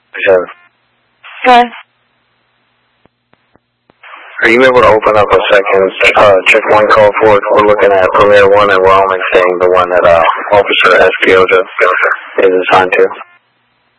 Sure. Okay. Are you able to open up a second checkpoint call for it? We're looking at Premier 1 and Wyoming, saying the one that Officer Espioza is assigned to.